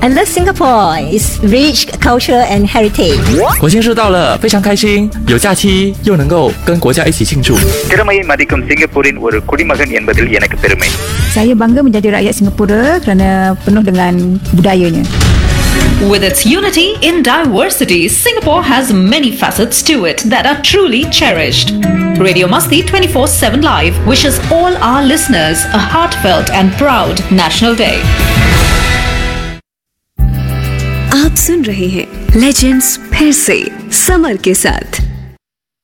I love Singapore's rich culture and heritage. 国庆日到了，非常开心，有假期又能够跟国家一起庆祝。 திறமையை மதிக்கும் சிங்கப்பூரின் ஒரு குடிமகன் என்பதில் எனக்கு பெருமை. Saya bangga menjadi rakyat Singapura kerana penuh dengan budayanya. With its unity in diversity, Singapore has many facets to it that are truly cherished. Radio Masti 24/7 Live wishes all our listeners a heartfelt and proud National Day. आप सुन रहे हैं legends फिर से summer के साथ.